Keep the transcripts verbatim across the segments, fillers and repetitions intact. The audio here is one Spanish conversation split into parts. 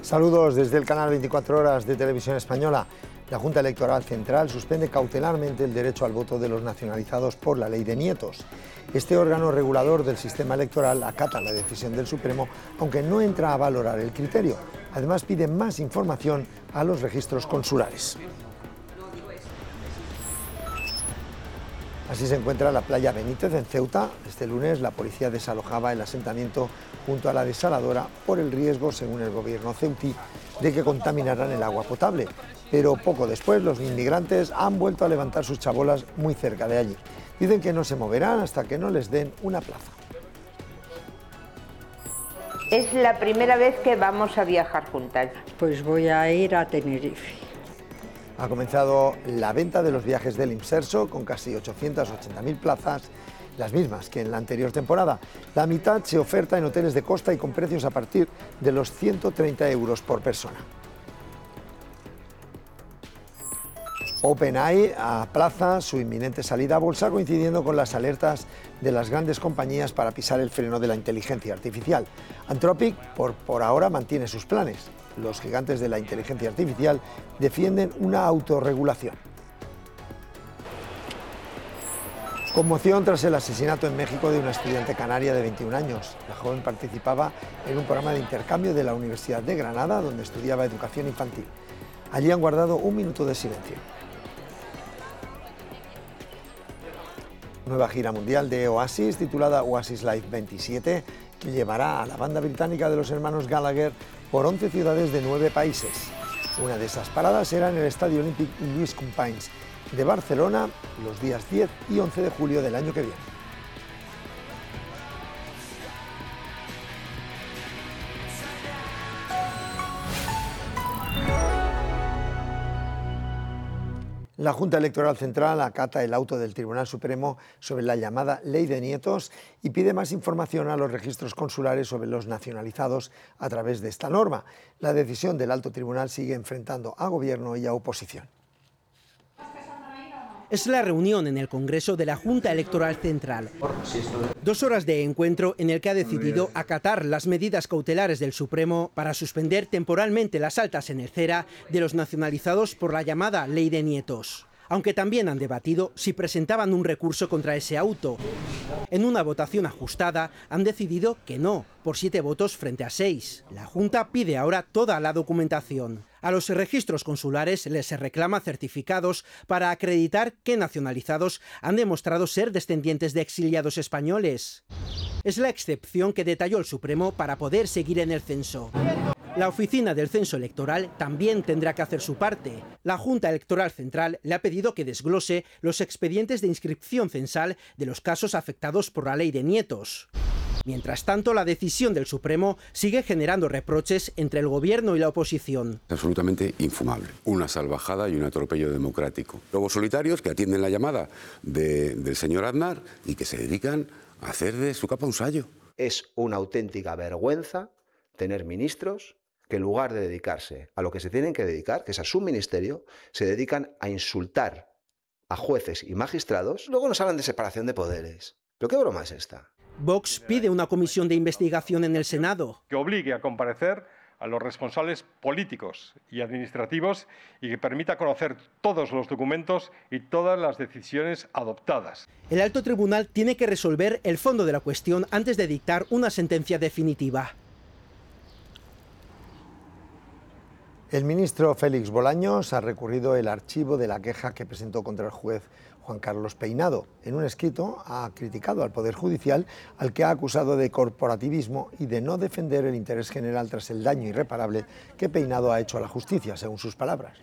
Saludos desde el canal veinticuatro horas de Televisión Española. La Junta Electoral Central suspende cautelarmente el derecho al voto de los nacionalizados por la ley de nietos. Este órgano regulador del sistema electoral acata la decisión del Supremo, aunque no entra a valorar el criterio. Además, pide más información a los registros consulares. Así se encuentra la playa Benítez en Ceuta. Este lunes la policía desalojaba el asentamiento junto a la desaladora por el riesgo, según el gobierno ceutí, de que contaminaran el agua potable. Pero poco después los inmigrantes han vuelto a levantar sus chabolas muy cerca de allí. Dicen que no se moverán hasta que no les den una plaza. Es la primera vez que vamos a viajar juntas. Pues voy a ir a Tenerife. Ha comenzado la venta de los viajes del Imserso con casi ochocientas ochenta mil plazas, las mismas que en la anterior temporada. La mitad se oferta en hoteles de costa y con precios a partir de los ciento treinta euros por persona. OpenAI aplaza su inminente salida a bolsa, coincidiendo con las alertas de las grandes compañías para pisar el freno de la inteligencia artificial. Anthropic, por, por ahora, mantiene sus planes. Los gigantes de la inteligencia artificial defienden una autorregulación. Conmoción tras el asesinato en México de una estudiante canaria de veintiún años. La joven participaba en un programa de intercambio de la Universidad de Granada, donde estudiaba educación infantil. Allí han guardado un minuto de silencio. Nueva gira mundial de Oasis, titulada Oasis Live veintisiete, que llevará a la banda británica de los hermanos Gallagher por once ciudades de nueve países. Una de esas paradas será en el Estadio Olímpic Lluís Companys de Barcelona los días diez y once de julio del año que viene. La Junta Electoral Central acata el auto del Tribunal Supremo sobre la llamada Ley de Nietos y pide más información a los registros consulares sobre los nacionalizados a través de esta norma. La decisión del Alto Tribunal sigue enfrentando a Gobierno y a oposición. Es la reunión en el Congreso de la Junta Electoral Central. Dos horas de encuentro en el que ha decidido acatar las medidas cautelares del Supremo para suspender temporalmente las altas en el CERA de los nacionalizados por la llamada Ley de Nietos. Aunque también han debatido si presentaban un recurso contra ese auto. En una votación ajustada han decidido que no, por siete votos frente a seis. La Junta pide ahora toda la documentación. A los registros consulares les reclama certificados para acreditar que nacionalizados han demostrado ser descendientes de exiliados españoles. Es la excepción que detalló el Supremo para poder seguir en el censo. La oficina del censo electoral también tendrá que hacer su parte. La Junta Electoral Central le ha pedido que desglose los expedientes de inscripción censal de los casos afectados por la ley de nietos. Mientras tanto, la decisión del Supremo sigue generando reproches entre el Gobierno y la oposición. Es absolutamente infumable. Una salvajada y un atropello democrático. Lobos solitarios que atienden la llamada de, del señor Aznar y que se dedican a hacer de su capa un sayo. Es una auténtica vergüenza tener ministros que en lugar de dedicarse a lo que se tienen que dedicar, que es a su ministerio, se dedican a insultar a jueces y magistrados. Luego nos hablan de separación de poderes. ¿Pero qué broma es esta? Vox pide una comisión de investigación en el Senado. Que obligue a comparecer a los responsables políticos y administrativos y que permita conocer todos los documentos y todas las decisiones adoptadas. El alto tribunal tiene que resolver el fondo de la cuestión antes de dictar una sentencia definitiva. El ministro Félix Bolaños ha recurrido el archivo de la queja que presentó contra el juez Juan Carlos Peinado. En un escrito ha criticado al Poder Judicial, al que ha acusado de corporativismo y de no defender el interés general tras el daño irreparable que Peinado ha hecho a la justicia, según sus palabras.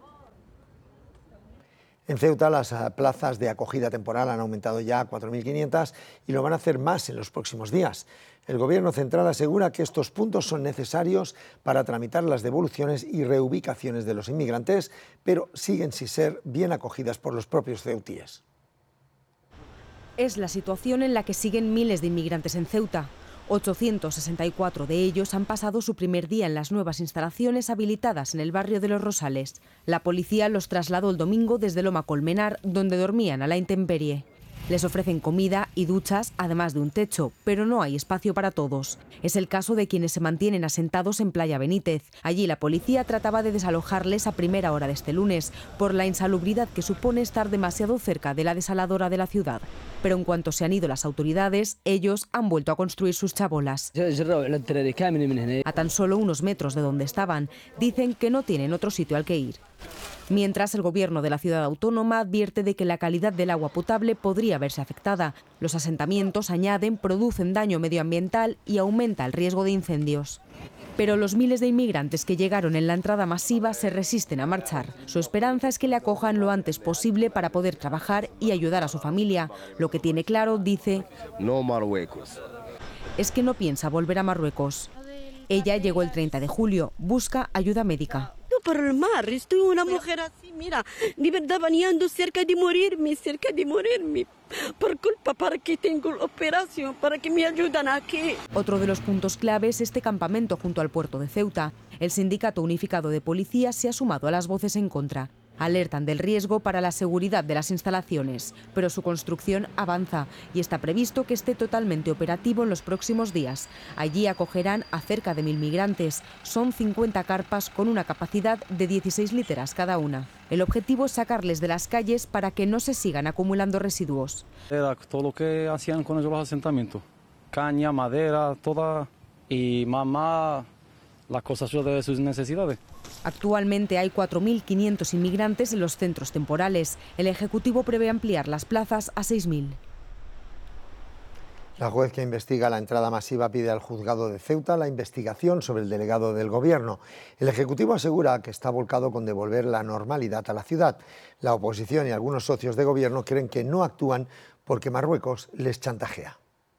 En Ceuta las plazas de acogida temporal han aumentado ya a cuatro mil quinientas y lo van a hacer más en los próximos días. El Gobierno central asegura que estos puntos son necesarios para tramitar las devoluciones y reubicaciones de los inmigrantes, pero siguen sin ser bien acogidas por los propios ceutíes. Es la situación en la que siguen miles de inmigrantes en Ceuta. ochocientos sesenta y cuatro de ellos han pasado su primer día en las nuevas instalaciones habilitadas en el barrio de Los Rosales. La policía los trasladó el domingo desde Loma Colmenar, donde dormían a la intemperie. Les ofrecen comida y duchas, además de un techo, pero no hay espacio para todos. Es el caso de quienes se mantienen asentados en Playa Benítez. Allí la policía trataba de desalojarles a primera hora de este lunes, por la insalubridad que supone estar demasiado cerca de la desaladora de la ciudad. Pero en cuanto se han ido las autoridades, ellos han vuelto a construir sus chabolas. A tan solo unos metros de donde estaban, dicen que no tienen otro sitio al que ir. Mientras, el gobierno de la ciudad autónoma advierte de que la calidad del agua potable podría verse afectada. Los asentamientos, añaden, producen daño medioambiental y aumenta el riesgo de incendios. Pero los miles de inmigrantes que llegaron en la entrada masiva se resisten a marchar. Su esperanza es que le acojan lo antes posible para poder trabajar y ayudar a su familia. Lo que tiene claro, dice, no Marruecos, es que no piensa volver a Marruecos. Ella llegó el treinta de julio, busca ayuda médica. Por el mar, estoy una mujer así, mira, de verdad bañando cerca de morirme, cerca de morirme, por culpa para que tengo la operación, para que me ayuden aquí. Otro de los puntos clave es este campamento junto al puerto de Ceuta. El Sindicato Unificado de Policías se ha sumado a las voces en contra. Alertan del riesgo para la seguridad de las instalaciones, pero su construcción avanza y está previsto que esté totalmente operativo en los próximos días. Allí acogerán a cerca de mil migrantes. Son cincuenta carpas con una capacidad de dieciséis literas cada una. El objetivo es sacarles de las calles para que no se sigan acumulando residuos. Era todo lo que hacían con ellos los asentamientos. Caña, madera, toda, y mamá, las cosas de sus necesidades. Actualmente hay cuatro mil quinientos inmigrantes en los centros temporales. El Ejecutivo prevé ampliar las plazas a seis mil. La juez que investiga la entrada masiva pide al juzgado de Ceuta la investigación sobre el delegado del Gobierno. El Ejecutivo asegura que está volcado con devolver la normalidad a la ciudad. La oposición y algunos socios de Gobierno creen que no actúan porque Marruecos les chantajea.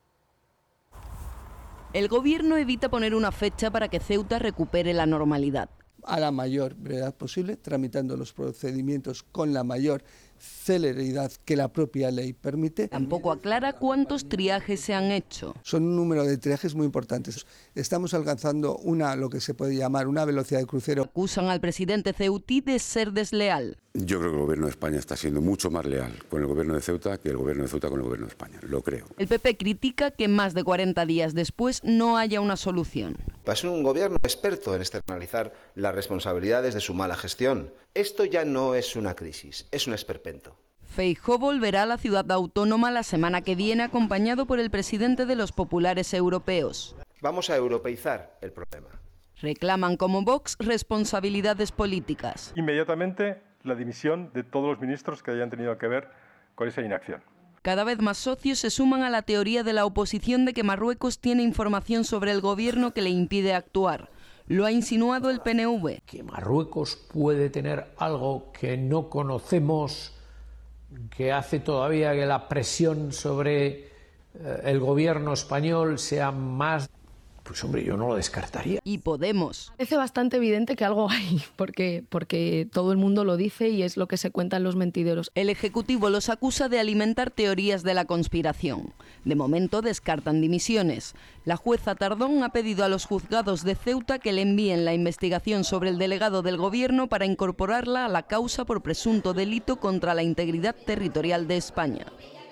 El Gobierno evita poner una fecha para que Ceuta recupere la normalidad. A la mayor brevedad posible, tramitando los procedimientos con la mayor celeridad que la propia ley permite. Tampoco aclara cuántos triajes se han hecho. Son un número de triajes muy importantes. Estamos alcanzando una, lo que se puede llamar una velocidad de crucero. Acusan al presidente ceutí de ser desleal. Yo creo que el Gobierno de España está siendo mucho más leal con el Gobierno de Ceuta que el Gobierno de Ceuta con el Gobierno de España, lo creo. El P P critica que más de cuarenta días después no haya una solución. Es un gobierno experto en externalizar las responsabilidades de su mala gestión. Esto ya no es una crisis, es un esperpento. Feijóo volverá a la ciudad autónoma la semana que viene acompañado por el presidente de los populares europeos. Vamos a europeizar el problema. Reclaman como Vox responsabilidades políticas. Inmediatamente la dimisión de todos los ministros que hayan tenido que ver con esa inacción. Cada vez más socios se suman a la teoría de la oposición de que Marruecos tiene información sobre el gobierno que le impide actuar. Lo ha insinuado el P N V. Que Marruecos puede tener algo que no conocemos, que hace todavía que la presión sobre eh, el gobierno español sea más... Pues hombre, yo no lo descartaría. Y Podemos. Parece bastante evidente que algo hay, porque, porque todo el mundo lo dice y es lo que se cuenta en los mentideros. El Ejecutivo los acusa de alimentar teorías de la conspiración. De momento descartan dimisiones. La jueza Tardón ha pedido a los juzgados de Ceuta que le envíen la investigación sobre el delegado del Gobierno para incorporarla a la causa por presunto delito contra la integridad territorial de España.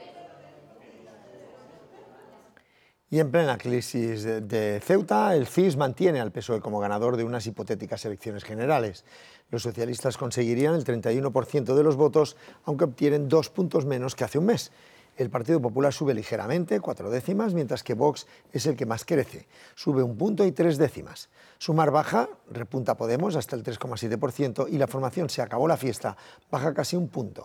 Y en plena crisis de Ceuta, el C I S mantiene al P S O E como ganador de unas hipotéticas elecciones generales. Los socialistas conseguirían el treinta y uno por ciento de los votos, aunque obtienen dos puntos menos que hace un mes. El Partido Popular sube ligeramente, cuatro décimas, mientras que Vox es el que más crece. Sube un punto y tres décimas. Sumar baja, repunta Podemos hasta el tres coma siete por ciento y la formación Se Acabó la Fiesta baja casi un punto.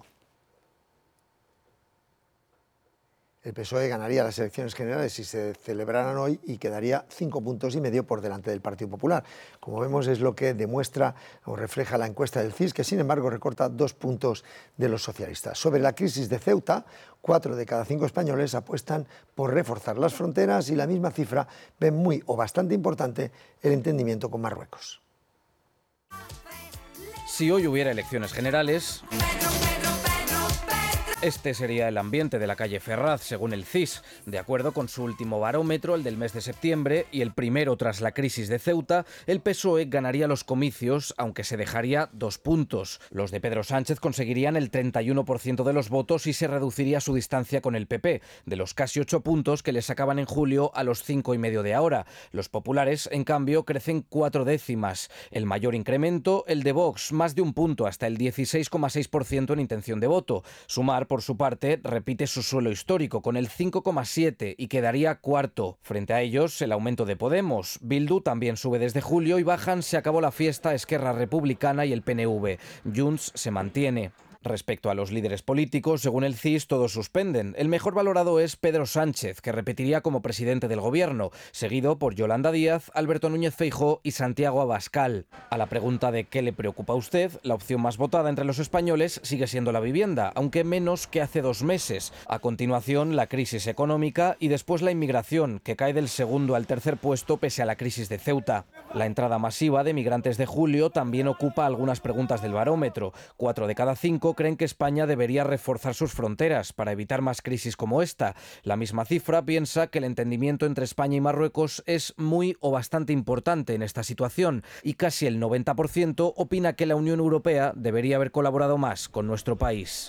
El P S O E ganaría las elecciones generales si se celebraran hoy y quedaría cinco puntos y medio por delante del Partido Popular. Como vemos, es lo que demuestra o refleja la encuesta del C I S, que sin embargo recorta dos puntos de los socialistas. Sobre la crisis de Ceuta, cuatro de cada cinco españoles apuestan por reforzar las fronteras y la misma cifra ven muy o bastante importante el entendimiento con Marruecos. Si hoy hubiera elecciones generales... Este sería el ambiente de la calle Ferraz, según el C I S. De acuerdo con su último barómetro, el del mes de septiembre, y el primero tras la crisis de Ceuta, el P S O E ganaría los comicios, aunque se dejaría dos puntos. Los de Pedro Sánchez conseguirían el treinta y uno por ciento de los votos y se reduciría su distancia con el P P, de los casi ocho puntos que le sacaban en julio a los cinco y medio de ahora. Los populares, en cambio, crecen cuatro décimas. El mayor incremento, el de Vox, más de un punto, hasta el dieciséis coma seis por ciento en intención de voto. Sumar, por su parte, repite su suelo histórico con el cinco coma siete y quedaría cuarto. Frente a ellos, el aumento de Podemos. Bildu también sube desde julio y bajan Se acabó la fiesta, Esquerra Republicana y el P N V. Junts se mantiene. Respecto a los líderes políticos, según el C I S, todos suspenden. El mejor valorado es Pedro Sánchez, que repetiría como presidente del gobierno, seguido por Yolanda Díaz, Alberto Núñez Feijóo y Santiago Abascal. A la pregunta de ¿qué le preocupa a usted?, la opción más votada entre los españoles sigue siendo la vivienda, aunque menos que hace dos meses. A continuación, la crisis económica y después la inmigración, que cae del segundo al tercer puesto pese a la crisis de Ceuta. La entrada masiva de migrantes de julio también ocupa algunas preguntas del barómetro. Cuatro de cada cinco creen que España debería reforzar sus fronteras para evitar más crisis como esta. La misma cifra piensa que el entendimiento entre España y Marruecos es muy o bastante importante en esta situación y casi el noventa por ciento opina que la Unión Europea debería haber colaborado más con nuestro país.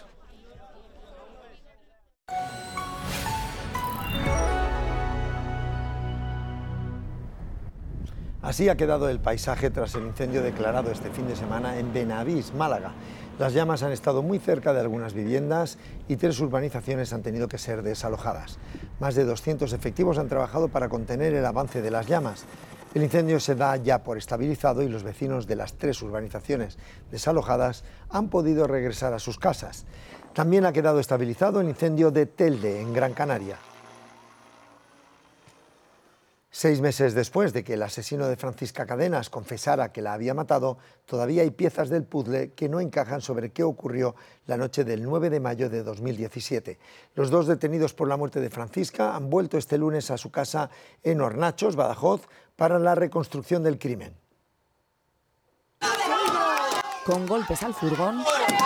Así ha quedado el paisaje tras el incendio declarado este fin de semana en Benavís, Málaga. Las llamas han estado muy cerca de algunas viviendas y tres urbanizaciones han tenido que ser desalojadas. Más de doscientos efectivos han trabajado para contener el avance de las llamas. El incendio se da ya por estabilizado y los vecinos de las tres urbanizaciones desalojadas han podido regresar a sus casas. También ha quedado estabilizado el incendio de Telde, en Gran Canaria. Seis meses después de que el asesino de Francisca Cadenas confesara que la había matado, todavía hay piezas del puzzle que no encajan sobre qué ocurrió la noche del nueve de mayo de dos mil diecisiete. Los dos detenidos por la muerte de Francisca han vuelto este lunes a su casa en Hornachos, Badajoz, para la reconstrucción del crimen. Con golpes al furgón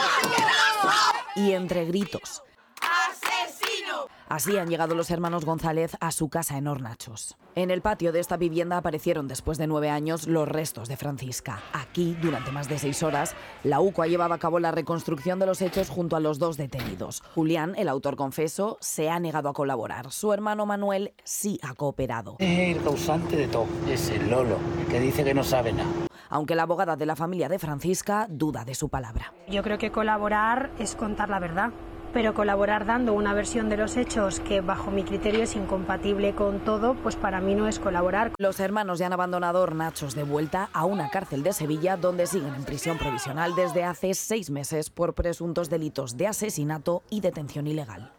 y entre gritos. Así han llegado los hermanos González a su casa en Hornachos. En el patio de esta vivienda aparecieron después de nueve años los restos de Francisca. Aquí, durante más de seis horas, la UCO ha llevado a cabo la reconstrucción de los hechos junto a los dos detenidos. Julián, el autor confeso, se ha negado a colaborar. Su hermano Manuel sí ha cooperado. Es el causante de todo, es el Lolo, que dice que no sabe nada. Aunque la abogada de la familia de Francisca duda de su palabra. Yo creo que colaborar es contar la verdad. Pero colaborar dando una versión de los hechos que bajo mi criterio es incompatible con todo, pues para mí no es colaborar. Los hermanos ya han abandonado Hornachos de vuelta a una cárcel de Sevilla donde siguen en prisión provisional desde hace seis meses por presuntos delitos de asesinato y detención ilegal.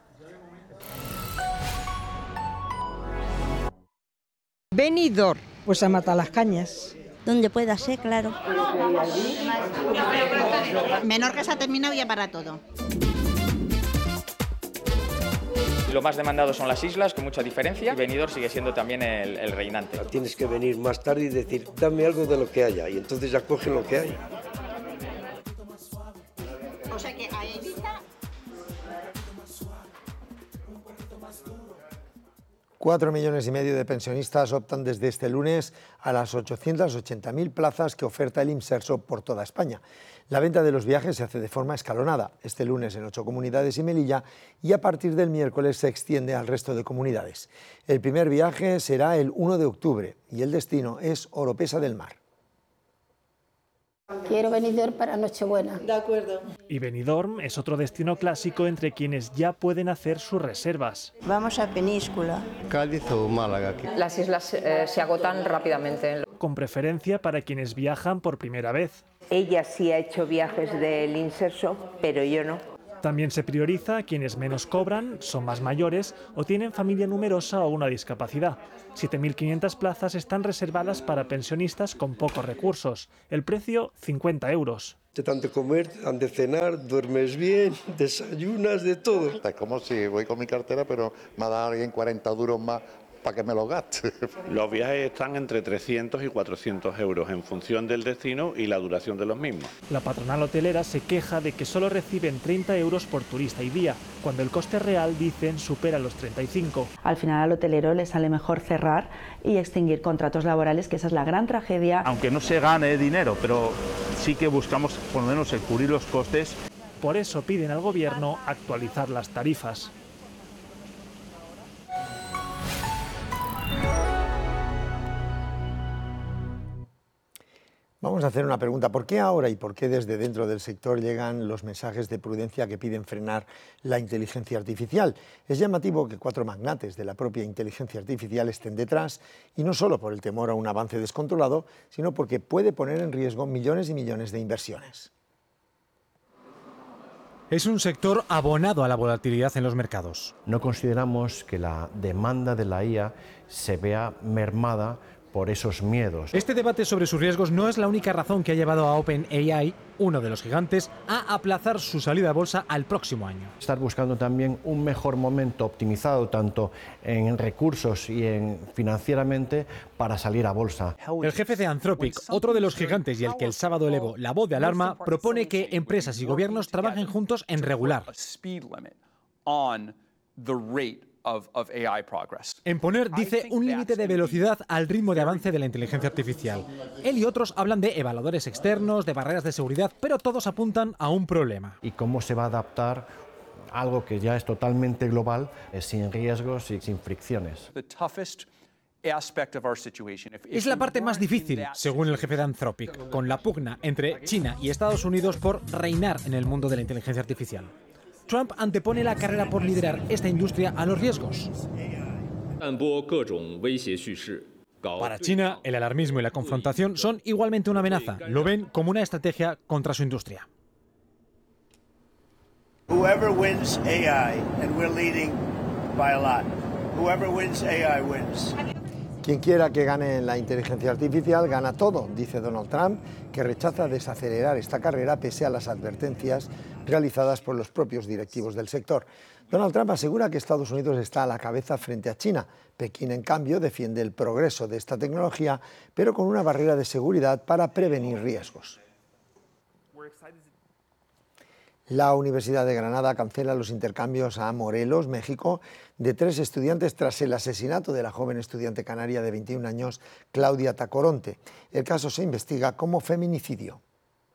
Benidorm, pues a Matalascañas. Donde pueda ser, claro. Menorca se ha terminado ya para todo. Lo más demandado son las islas, con mucha diferencia. Benidorm sigue siendo también el, el reinante. Tienes que venir más tarde y decir, dame algo de lo que haya, y entonces ya cogen lo que hay. O sea que a Ibiza... Cuatro millones y medio de pensionistas optan desde este lunes a las ochocientas ochenta mil plazas que oferta el Imserso por toda España. La venta de los viajes se hace de forma escalonada, este lunes en ocho comunidades y Melilla, y a partir del miércoles se extiende al resto de comunidades. El primer viaje será el uno de octubre y el destino es Oropesa del Mar. Quiero Benidorm para Nochebuena. De acuerdo. Y Benidorm es otro destino clásico entre quienes ya pueden hacer sus reservas. Vamos a Península. Cádiz o Málaga. Las islas eh, se agotan rápidamente. Con preferencia para quienes viajan por primera vez. Ella sí ha hecho viajes del Imserso, pero yo no. También se prioriza a quienes menos cobran, son más mayores o tienen familia numerosa o una discapacidad. siete mil quinientas plazas están reservadas para pensionistas con pocos recursos. El precio, cincuenta euros. Te dan de comer, te dan de cenar, duermes bien, desayunas, de todo. Es como si voy con mi cartera, pero me ha dado alguien cuarenta duros más para que me lo gaste. Los viajes están entre trescientos y cuatrocientos euros en función del destino y la duración de los mismos. La patronal hotelera se queja de que solo reciben treinta euros por turista y día, cuando el coste real, dicen, supera los treinta y cinco. Al final al hotelero le sale mejor cerrar y extinguir contratos laborales, que esa es la gran tragedia. Aunque no se gane dinero, pero sí que buscamos por lo menos el cubrir los costes. Por eso piden al gobierno actualizar las tarifas. Vamos a hacer una pregunta. ¿Por qué ahora y por qué desde dentro del sector llegan los mensajes de prudencia que piden frenar la inteligencia artificial? Es llamativo que cuatro magnates de la propia inteligencia artificial estén detrás, y no solo por el temor a un avance descontrolado, sino porque puede poner en riesgo millones y millones de inversiones. Es un sector abonado a la volatilidad en los mercados. No consideramos que la demanda de la I A se vea mermada por esos miedos. Este debate sobre sus riesgos no es la única razón que ha llevado a OpenAI, uno de los gigantes, a aplazar su salida a bolsa al próximo año. Estar buscando también un mejor momento optimizado tanto en recursos y en financieramente para salir a bolsa. El jefe de Anthropic, otro de los gigantes y el que el sábado elevó la voz de alarma, propone que empresas y gobiernos trabajen juntos en regular. En poner, dice, un límite de velocidad al ritmo de avance de la inteligencia artificial. Él y otros hablan de evaluadores externos, de barreras de seguridad, pero todos apuntan a un problema. ¿Y cómo se va a adaptar algo que ya es totalmente global, sin riesgos y sin fricciones? Es la parte más difícil, según el jefe de Anthropic, con la pugna entre China y Estados Unidos por reinar en el mundo de la inteligencia artificial. Trump antepone la carrera por liderar esta industria a los riesgos. Para China, el alarmismo y la confrontación son igualmente una amenaza. Lo ven como una estrategia contra su industria. Whoever wins A I, and we're leading by a lot. Whoever wins A I wins. Quien quiera que gane en la inteligencia artificial gana todo, dice Donald Trump, que rechaza desacelerar esta carrera pese a las advertencias realizadas por los propios directivos del sector. Donald Trump asegura que Estados Unidos está a la cabeza frente a China. Pekín, en cambio, defiende el progreso de esta tecnología, pero con una barrera de seguridad para prevenir riesgos. La Universidad de Granada cancela los intercambios a Morelos, México, de tres estudiantes tras el asesinato de la joven estudiante canaria de veintiún años, Claudia Tacoronte. El caso se investiga como feminicidio.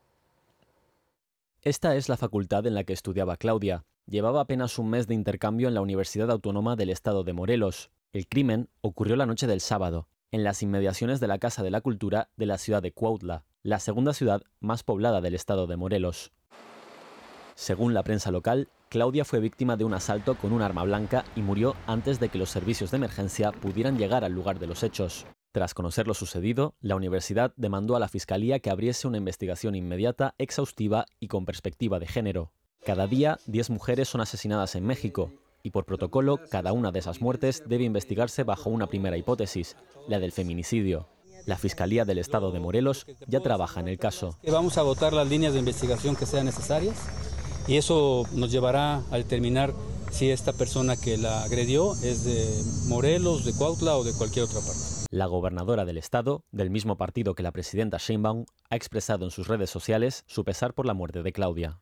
Esta es la facultad en la que estudiaba Claudia. Llevaba apenas un mes de intercambio en la Universidad Autónoma del Estado de Morelos. El crimen ocurrió la noche del sábado, en las inmediaciones de la Casa de la Cultura de la ciudad de Cuautla, la segunda ciudad más poblada del estado de Morelos. Según la prensa local, Claudia fue víctima de un asalto con un arma blanca y murió antes de que los servicios de emergencia pudieran llegar al lugar de los hechos. Tras conocer lo sucedido, la universidad demandó a la Fiscalía que abriese una investigación inmediata, exhaustiva y con perspectiva de género. Cada día, diez mujeres son asesinadas en México, y por protocolo, cada una de esas muertes debe investigarse bajo una primera hipótesis, la del feminicidio. La Fiscalía del Estado de Morelos ya trabaja en el caso. Vamos a agotar las líneas de investigación que sean necesarias, y eso nos llevará a determinar si esta persona que la agredió es de Morelos, de Cuautla o de cualquier otra parte. La gobernadora del estado, del mismo partido que la presidenta Sheinbaum, ha expresado en sus redes sociales su pesar por la muerte de Claudia.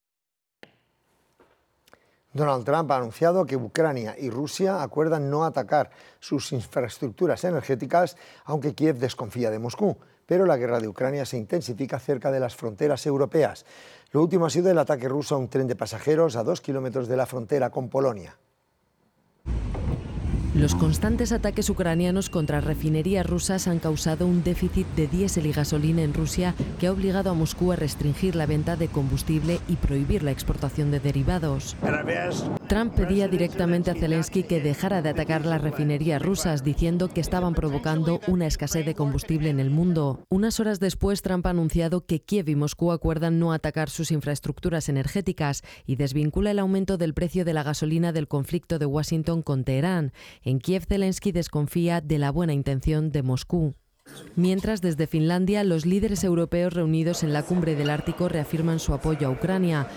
Donald Trump ha anunciado que Ucrania y Rusia acuerdan no atacar sus infraestructuras energéticas, aunque Kiev desconfía de Moscú. Pero la guerra de Ucrania se intensifica cerca de las fronteras europeas. Lo último ha sido el ataque ruso a un tren de pasajeros a dos kilómetros de la frontera con Polonia. Los constantes ataques ucranianos contra refinerías rusas han causado un déficit de diésel y gasolina en Rusia que ha obligado a Moscú a restringir la venta de combustible y prohibir la exportación de derivados. Trump pedía directamente a Zelensky que dejara de atacar las refinerías rusas, diciendo que estaban provocando una escasez de combustible en el mundo. Unas horas después, Trump ha anunciado que Kiev y Moscú acuerdan no atacar sus infraestructuras energéticas y desvincula el aumento del precio de la gasolina del conflicto de Washington con Teherán. En Kiev, Zelensky desconfía de la buena intención de Moscú. Mientras, desde Finlandia, los líderes europeos reunidos en la cumbre del Ártico reafirman su apoyo a Ucrania.